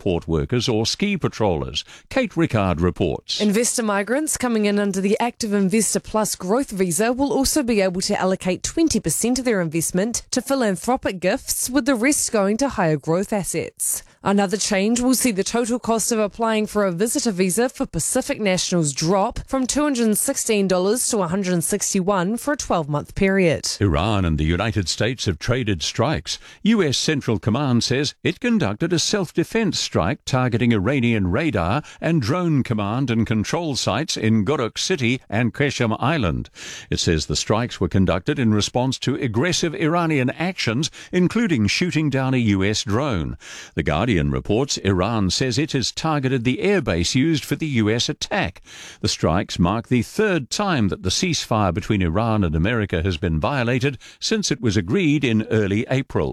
support workers or ski patrollers. Kate Rickard reports. Investor migrants coming in under the Active Investor Plus growth visa will also be able to allocate 20% of their investment to philanthropic gifts, with the rest going to higher growth assets. Another change will see the total cost of applying for a visitor visa for Pacific nationals drop from $216 to $161 for a 12-month period. Iran and the United States have traded strikes. US Central Command says it conducted a self-defense strike targeting Iranian radar and drone command and control sites in Goruk City and Qeshm Island. It says the strikes were conducted in response to aggressive Iranian actions, including shooting down a US drone. The Guardian reports Iran says it has targeted the airbase used for the US attack. The strikes mark the third time that the ceasefire between Iran and America has been violated since it was agreed in early April.